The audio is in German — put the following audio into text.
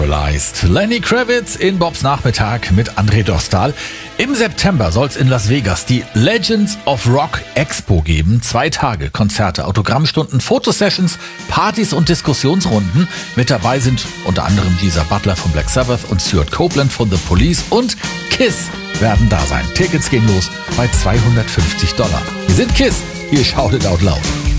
Paralyzed. Lenny Kravitz in Bobs Nachmittag mit André Dostal. Im September soll es in Las Vegas die Legends of Rock Expo geben. 2 Tage Konzerte, Autogrammstunden, Fotosessions, Partys und Diskussionsrunden. Mit dabei sind unter anderem Geezer Butler von Black Sabbath und Stuart Copeland von The Police und KISS werden da sein. Tickets gehen los bei $250. Wir sind KISS, hier Shout It Out Loud.